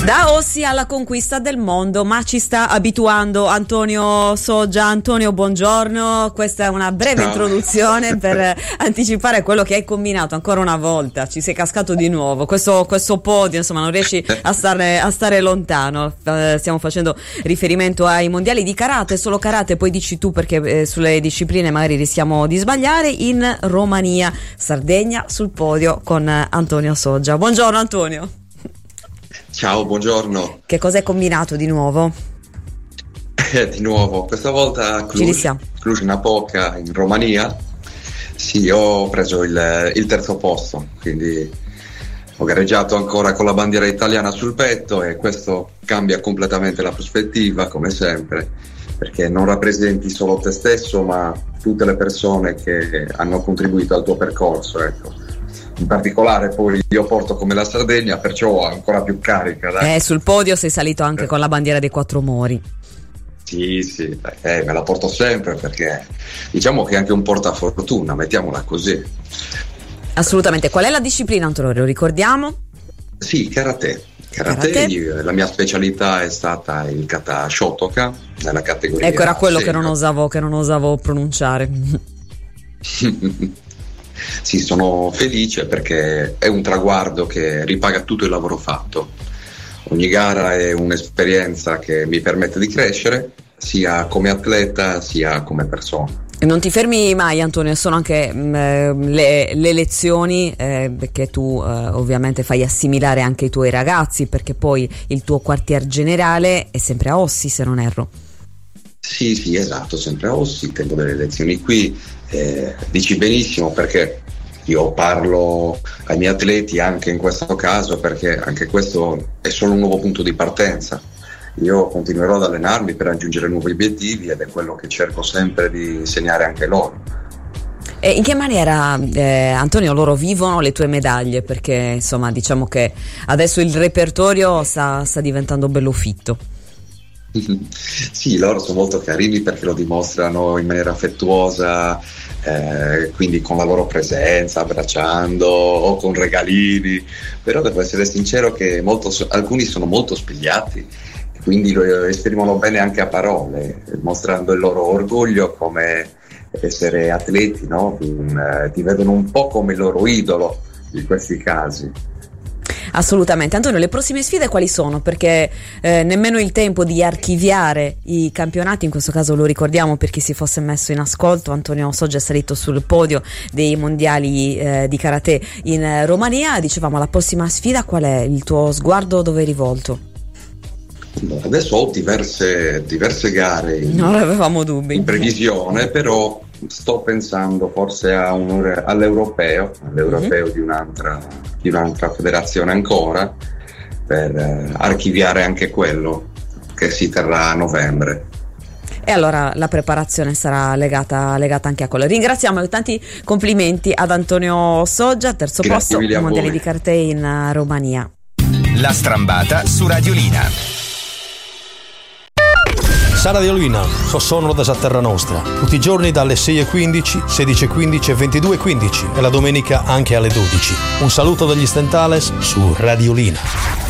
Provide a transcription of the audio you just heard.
Da Ossi alla conquista del mondo, ma ci sta abituando Antonio Soggia. Antonio, buongiorno. Questa è una breve introduzione per anticipare quello che hai combinato ancora una volta. Ci sei cascato di nuovo. Questo podio, insomma, non riesci a stare lontano. Stiamo facendo riferimento ai mondiali di karate, solo karate, poi dici tu perché sulle discipline magari rischiamo di sbagliare. In Romania, Sardegna sul podio con Antonio Soggia. Buongiorno Antonio. Ciao, buongiorno. Che cosa hai combinato di nuovo? Di nuovo, questa volta a Cluj-Napoca in Romania. Sì, ho preso il terzo posto, quindi ho gareggiato ancora con la bandiera italiana sul petto e questo cambia completamente la prospettiva, come sempre, perché non rappresenti solo te stesso, ma tutte le persone che hanno contribuito al tuo percorso, ecco. In particolare poi io porto come la Sardegna, perciò ho ancora più carica. Dai. Sul podio sei salito anche con la bandiera dei Quattro Mori. Sì, me la porto sempre perché diciamo che è anche un portafortuna, mettiamola così. Assolutamente. Qual è la disciplina, Antonio? Lo ricordiamo? Sì, karate. La mia specialità è stata il kata shotoka nella categoria. Ecco, era quello che non osavo pronunciare. Sì, sono felice perché è un traguardo che ripaga tutto il lavoro fatto. Ogni gara è un'esperienza che mi permette di crescere, sia come atleta sia come persona. E non ti fermi mai, Antonio, sono anche le lezioni che tu ovviamente fai assimilare anche ai tuoi ragazzi, perché poi il tuo quartier generale è sempre a Ossi, se non erro. Sì, esatto, sempre a Ossi, tengo delle lezioni qui. Dici benissimo, perché io parlo ai miei atleti anche in questo caso, perché anche questo è solo un nuovo punto di partenza. Io continuerò ad allenarmi per raggiungere nuovi obiettivi ed è quello che cerco sempre di insegnare anche loro. E in che maniera, Antonio, loro vivono le tue medaglie? Perché insomma diciamo che adesso il repertorio sta diventando bello fitto. Sì, loro sono molto carini perché lo dimostrano in maniera affettuosa, quindi con la loro presenza, abbracciando o con regalini, però devo essere sincero che alcuni sono molto spigliati, quindi lo esprimono bene anche a parole, mostrando il loro orgoglio come essere atleti, no? Ti vedono un po' come il loro idolo in questi casi. Assolutamente. Antonio, le prossime sfide quali sono? Perché nemmeno il tempo di archiviare i campionati, in questo caso lo ricordiamo per chi si fosse messo in ascolto, Antonio Soggia è salito sul podio dei mondiali di karate in Romania. Dicevamo, la prossima sfida qual è? Il tuo sguardo dove è rivolto? Adesso ho diverse gare non avevamo dubbi in previsione, però sto pensando forse all'europeo di un'altra federazione ancora, per archiviare anche quello che si terrà a novembre. E allora la preparazione sarà legata anche a quello. Ringraziamo e tanti complimenti ad Antonio Soggia, terzo posto ai mondiali di karate in Romania. La strambata su Radiolina. Sara Radiolina, sono da Terra Nostra, tutti i giorni dalle 6:15, 16:15 e 22:15 e la domenica anche alle 12. Un saluto dagli Stentales su Radiolina.